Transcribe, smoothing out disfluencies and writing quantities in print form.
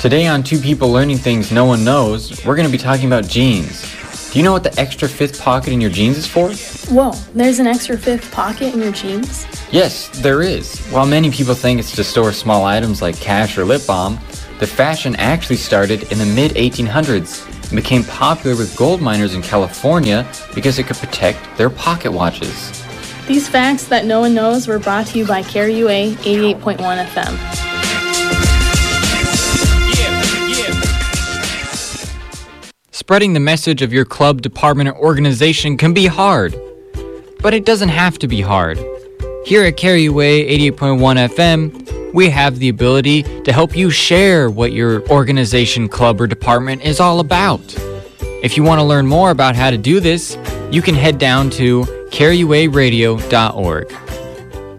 Today on Two People Learning Things No One Knows, we're going to be talking about jeans. Do you know what the extra fifth pocket in your jeans is for? Whoa, there's an extra fifth pocket in your jeans? Yes, there is. While many people think it's to store small items like cash or lip balm, the fashion actually started in the mid-1800s and became popular with gold miners in California because it could protect their pocket watches. These facts that no one knows were brought to you by KRUA 88.1 FM. Spreading the message of your club, department, or organization can be hard, but it doesn't have to be hard. Here at KRUA 88.1 FM, we have the ability to help you share what your organization, club, or department is all about. If you want to learn more about how to do this, you can head down to KRUAradio.org.